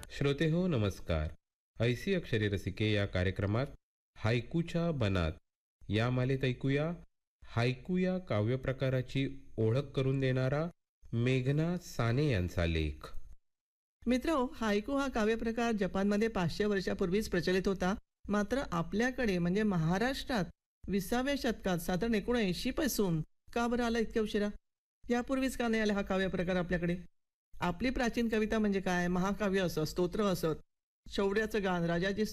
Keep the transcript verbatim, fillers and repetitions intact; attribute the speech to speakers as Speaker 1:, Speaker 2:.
Speaker 1: श्रोते हो नमस्कार. ऐसी अक्षरे रसिके या कार्यक्रमात हायकूच्या बनात या मालेत ऐकूया हायकू या काव्यप्रकाराची ओळख करून देणारा मेघना साने यांचा लेख.
Speaker 2: मित्र, हायकू हा काव्यप्रकार जपानमध्ये पाचशे वर्षापूर्वीच प्रचलित होता. मात्र आपल्याकडे म्हणजे महाराष्ट्रात विसाव्या शतकात साधारण एकोणऐंशी पासून का बरं आला इतक्या उशिरा? यापूर्वीच का नाही आला हा काव्यप्रकार आपल्याकडे? आपली प्राचीन कविता म्हणजे काय, महाकाव्य असत, स्तोत्र असत, शौर्याचं गान, राजाची